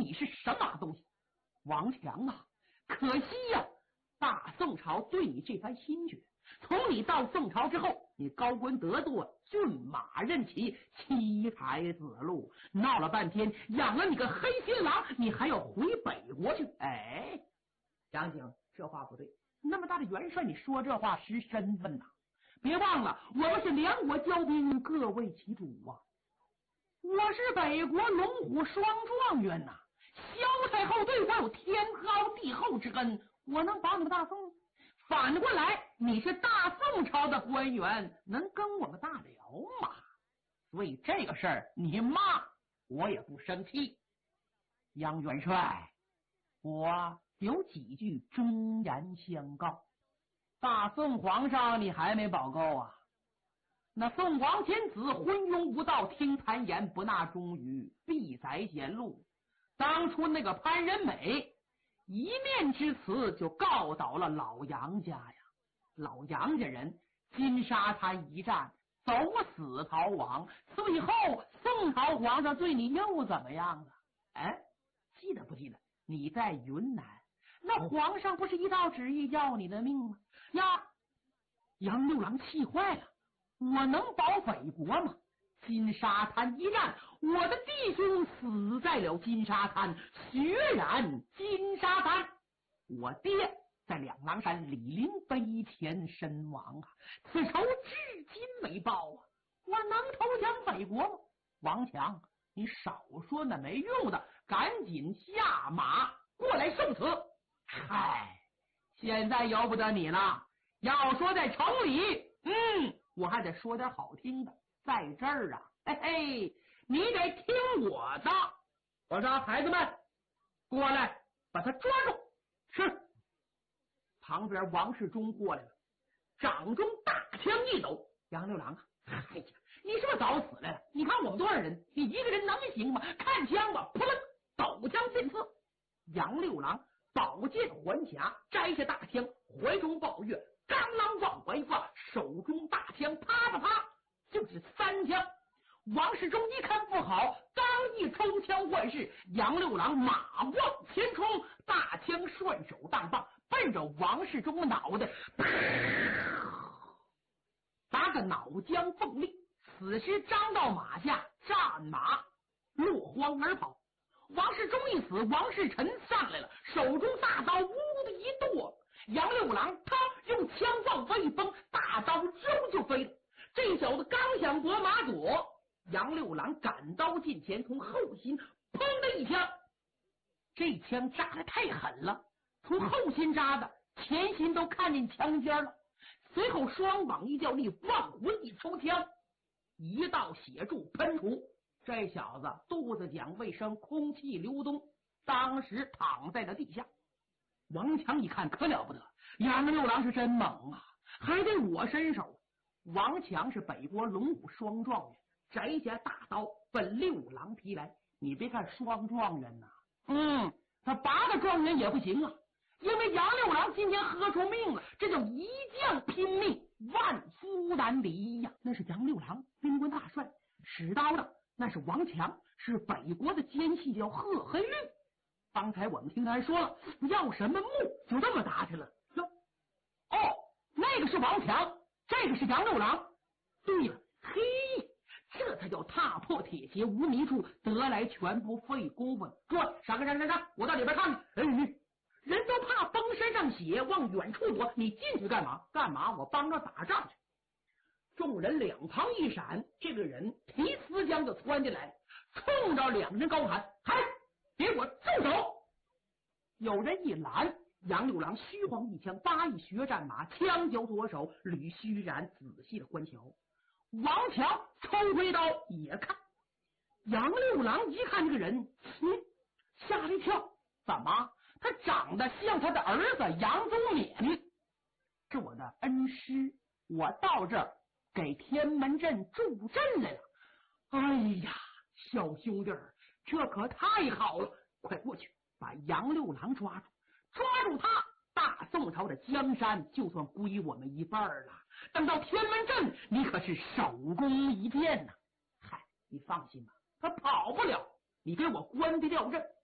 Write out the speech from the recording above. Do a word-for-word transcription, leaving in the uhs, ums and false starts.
你是什么东西？王强啊，可惜呀、啊，大宋朝对你这番心决，从你到宋朝之后，你高官得坐，骏马任骑，七才子路，闹了半天，养了你个黑心郎，你还要回北国去？哎，杨景，这话不对，那么大的元帅，你说这话失身份呐！别忘了，我们是两国交兵，各为其主啊！我是北国龙虎双状元呐、啊，萧太后对我有天高地厚之恩，我能保你们大宋？反过来，你是大宋朝的官员，能跟我们大辽吗？所以这个事儿，你骂我也不生气。杨元帅，我有几句忠言相告。大宋皇上，你还没保够啊？那宋王天子昏庸无道，听谗言，不纳忠语，必宰贤路。当初那个潘仁美一面之词就告倒了老杨家呀，老杨家人金沙滩一战，走死逃亡。最后宋朝皇上对你又怎么样了？哎，记得不记得你在云南？那皇上不是一道旨意要你的命吗？呀，杨六郎气坏了，我能保北国吗？金沙滩一战，我的弟兄死在了金沙滩，血染金沙滩。我爹在两狼山李林碑前身亡啊，此仇至今没报啊！我能投降北国吗？王强，你少说那没用的，赶紧下马过来受死！嗨，现在由不得你了。要说在城里，嗯，我还得说点好听的。在这儿啊，嘿嘿，你得听我的。我说孩子们，过来，把他抓住！是。旁边王世忠过来了，掌中大枪一抖。杨六郎啊，哎呀，你是不是早死来了？你看我们多少人，你一个人能行吗？看枪吧！扑棱，抖枪进刺。杨六郎宝剑环匣，摘下大枪，怀中抱月，刚啷往怀发，手中大枪啪啪啪就是三枪。王世忠一看不好，刚一抽枪换势，杨六郎马往前冲，大枪顺手当棒，奔着王世忠的脑袋，打个脑浆迸裂，死尸张到马下，战马落荒而跑。王世忠一死，王世臣上来了，手中大刀呜的一剁，杨六郎他用枪往外一崩，大刀扔就飞了。这小子刚想夺马左，杨六郎赶刀近前，从后心砰的一枪，这枪扎的太狠了，从后心扎的，前心都看见枪尖了。随后双膀一较力，往回一抽枪，一道血柱喷出，这小子肚子讲卫生，空气流动，当时躺在了地下。王强一看可了不得，杨六郎是真猛啊，还得我伸手。王强是北国龙虎双状元，摘下大刀奔六郎劈来。你别看双状元呐、啊，嗯，他八个状元也不行啊，因为杨六郎今天喝出命了，这叫一将拼命，万夫难离呀。那是杨六郎兵官大帅，使刀的那是王强，是北国的奸细，叫贺黑玉。刚才我们听他说了，要什么木就这么打起来了。哦，那个是王强，这个是杨六郎。对了，嘿，这才叫踏破铁鞋无觅处，得来全不费功夫。说上个上上上，我到里边看看。哎，人都怕崩身上血，往远处躲，你进去干嘛？干嘛？我帮着打仗去。众人两旁一闪，这个人提丝缰就窜进来，冲着两人高喊：“嗨，给我住手！”有人一拦，杨六郎虚晃一枪，八一血战马，枪交左手，吕虚然仔细的观瞧。王强抽回刀也看，杨六郎一看这个人，嗯，吓了一跳，怎么？他长得像他的儿子杨宗勉，是我的恩师，我到这儿给天门镇助阵来了。哎呀，小兄弟儿，这可太好了！快过去把杨六郎抓住，抓住他，大宋朝的江山就算归我们一半了。等到天门阵，你可是首功一件呐、啊！嗨，你放心吧，他跑不了，你给我关闭掉阵。